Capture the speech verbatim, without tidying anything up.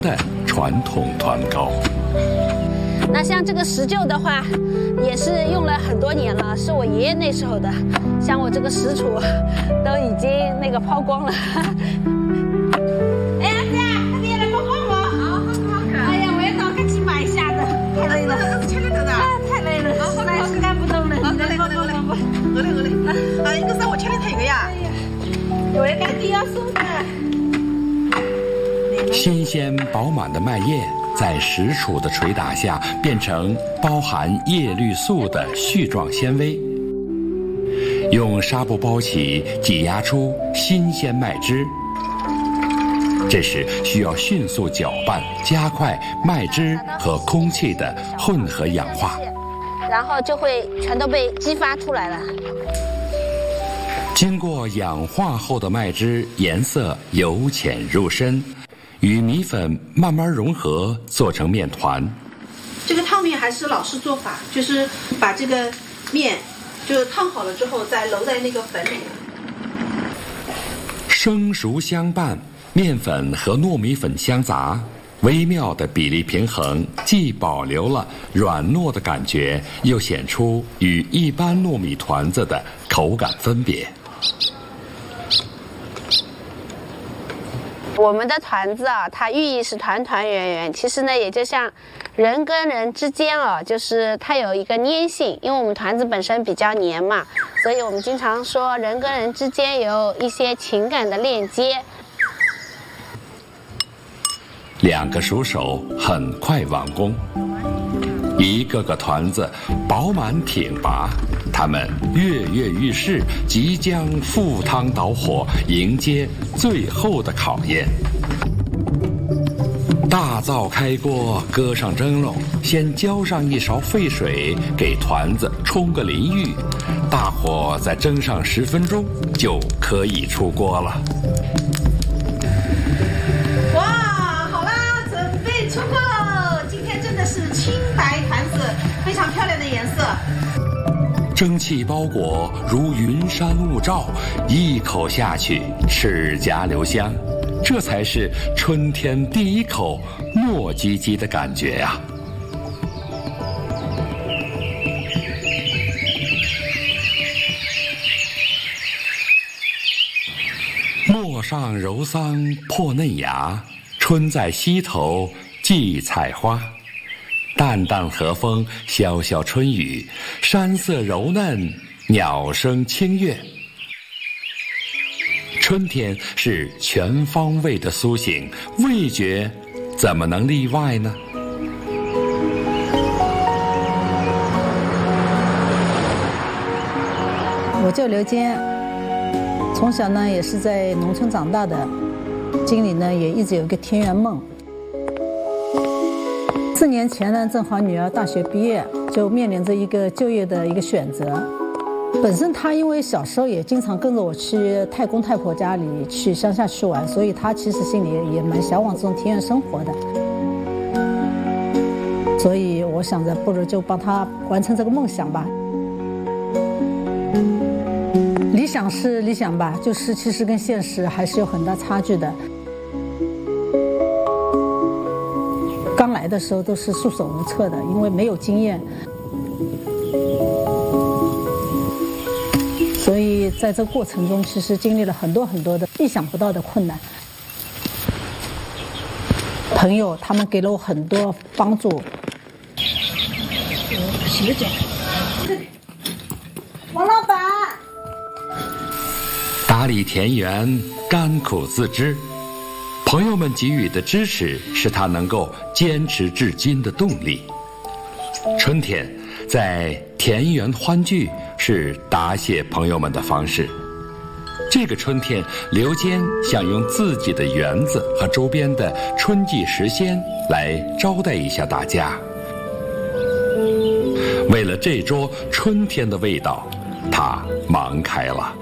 的传统团糕。 那像这个石臼的话，也是用了很多年了，是我爷爷那时候的。像我这个石杵，都已经那个抛光了。哎呀，子啊，快点来帮帮我！好，好，好。哎呀，我要找个去买一下的，太累了。儿子牵着头的。啊，太累了，好，来实干不动了。好，得嘞，得嘞，得嘞，得嘞，得嘞。啊，一个是我牵的头一个呀。哎呀，我要赶紧要送的。 新鲜饱满的麦叶在石杵的捶打下，变成包含叶绿素的絮状纤维。用纱布包起，挤压出新鲜麦汁。这时需要迅速搅拌，加快麦汁和空气的混合氧化， 然后就会全都被激发出来了。 经过氧化后的麦汁颜色由浅入深，与米粉慢慢融合，做成面团。 这个烫面还是老式做法，就是把这个面就是烫好了之后，再揉在那个粉里。 生熟相伴，面粉和糯米粉相杂，微妙的比例平衡，既保留了软糯的感觉，又显出与一般糯米团子的口感分别。 我们的团子啊，它寓意是团团圆圆，其实呢，也就像人跟人之间啊，就是它有一个粘性，因为我们团子本身比较黏嘛，所以我们经常说人跟人之间有一些情感的链接。 两个熟手很快完工，一个个团子饱满挺拔，它们跃跃欲试，即将赴汤蹈火，迎接最后的考验。大灶开锅，搁上蒸笼，先浇上一勺沸水，给团子冲个淋浴，大火再蒸上十分钟，就可以出锅了。 哇，好啦，准备出锅喽！今天真的是青白团子，非常漂亮的颜色。 蒸汽包裹如云山雾罩，一口下去，齿颊留香。这才是春天第一口糯叽叽的感觉呀、啊！陌上柔桑破嫩芽，春在溪头荠菜花。淡淡和风，潇潇春雨，山色柔嫩，鸟声清悦。春天是全方位的苏醒，味觉怎么能例外呢？ 我叫刘坚，从小呢也是在农村长大的，心里呢也一直有一个田园梦。四年前呢，正好女儿大学毕业，就面临着一个就业的一个选择。本身她因为小时候也经常跟着我去太公太婆家里去乡下去玩，所以她其实心里也蛮向往这种田园生活的。所以我想着，不如就帮她完成这个梦想吧。理想是理想吧，就是其实跟现实还是有很大差距的。刚来的时候都是束手无策的，因为没有经验。所以在这个过程中，其实经历了很多很多的意想不到的困难。朋友他们给了我很多帮助。学姐，王老板， 打理田园，甘苦自知。朋友们给予的支持，是他能够坚持至今的动力。春天，在田园欢聚是答谢朋友们的方式。这个春天，刘坚想用自己的园子和周边的春季时鲜来招待一下大家。为了这桌春天的味道，他忙开了。